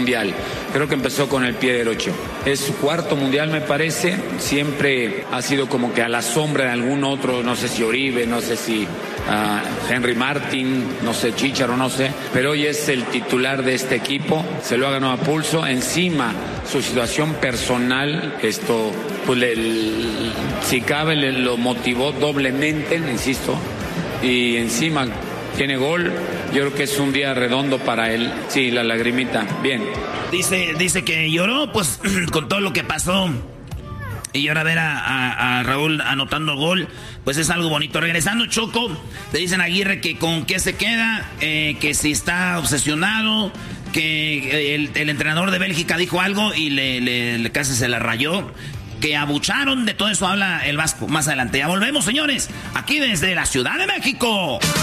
mundial. Creo que empezó con el pie derecho. Es su cuarto mundial, me parece. Siempre ha sido como que a la sombra de algún otro, no sé si Oribe, no sé si Henry Martin, no sé, Chícharo, no sé. Pero hoy es el titular de este equipo. Se lo ha ganado a pulso. Encima, su situación personal, pues si cabe, lo motivó doblemente, insisto. Y encima tiene gol. Yo creo que es un día redondo para él. Sí, la lagrimita. Bien. Dice que lloró, pues, con todo lo que pasó. Y ahora ver a Raúl anotando gol, pues es algo bonito. Regresando, Choco, te dicen a Aguirre que con qué se queda, que si está obsesionado, que el entrenador de Bélgica dijo algo y le casi se la rayó. Que abucharon, de todo eso habla el Vasco más adelante. Ya volvemos, señores, aquí desde la Ciudad de México.